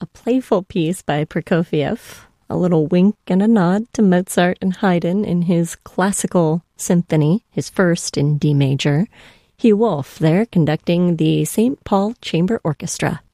a playful piece by Prokofiev, a little wink and a nod to Mozart and Haydn in his classical symphony, his first in D major. Hugh Wolf there conducting the St. Paul Chamber Orchestra.